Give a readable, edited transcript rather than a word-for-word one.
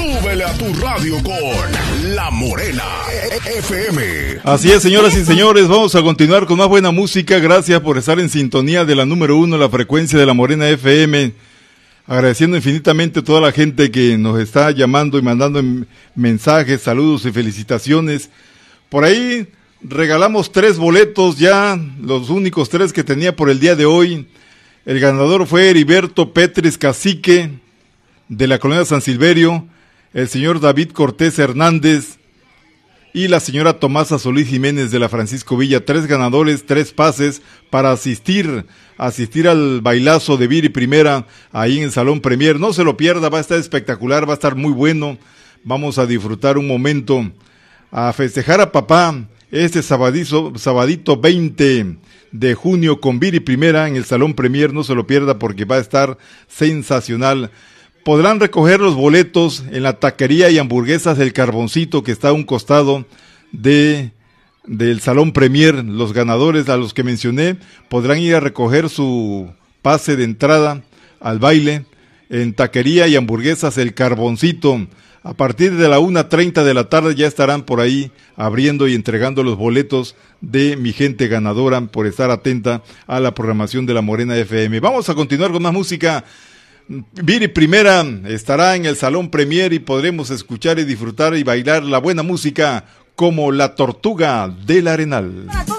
Súbele a tu radio con La Morena FM. Así es, señoras y señores, vamos a continuar con más buena música. Gracias por estar en sintonía de la número 1, la frecuencia de La Morena FM. Agradeciendo infinitamente a toda la gente que nos está llamando y mandando mensajes, saludos y felicitaciones. Por ahí regalamos 3 boletos ya, los únicos 3 que tenía por el día de hoy. El ganador fue Heriberto Petris Cacique, de la colonia San Silverio, el señor David Cortés Hernández y la señora Tomasa Solís Jiménez de la Francisco Villa. 3 ganadores, 3 pases para asistir al bailazo de Viri Primera ahí en el Salón Premier. No se lo pierda, va a estar espectacular, va a estar muy bueno. Vamos a disfrutar un momento, a festejar a papá este sabadito 20 de junio con Viri Primera en el Salón Premier. No se lo pierda porque va a estar sensacional. Podrán recoger los boletos en la taquería y hamburguesas del Carboncito, que está a un costado del Salón Premier. Los ganadores a los que mencioné podrán ir a recoger su pase de entrada al baile en taquería y hamburguesas El Carboncito. A partir de la 1:30 de la tarde ya estarán por ahí abriendo y entregando los boletos de mi gente ganadora por estar atenta a la programación de La Morena FM. Vamos a continuar con más música. Viri Primera estará en el Salón Premier y podremos escuchar y disfrutar y bailar la buena música como La Tortuga del Arenal.